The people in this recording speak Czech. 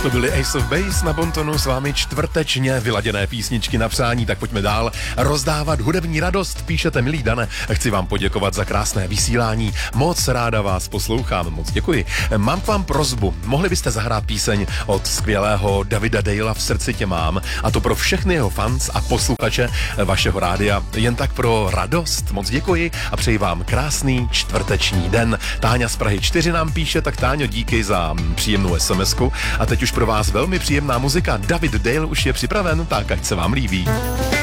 To byly Ace of Base na Bontonu, s vámi čtvrtečně vyladěné písničky na přání, tak pojďme dál rozdávat hudební radost. Píšete, milý Dane, chci vám poděkovat za krásné vysílání, moc ráda vás poslouchám, moc děkuji. Mám k vám prosbu, mohli byste zahrát píseň od skvělého Davida Dalea V srdci tě mám, a to pro všechny jeho fans a posluchače vašeho rádia, jen tak pro radost, moc děkuji a přeji vám krásný čtvrteční den. Táňa z Prahy 4 nám píše, tak Táňo, díky za příjemnou SMS-ku a teď už pro vás velmi příjemná muzika. David Dale už je připraven, tak ať se vám líbí.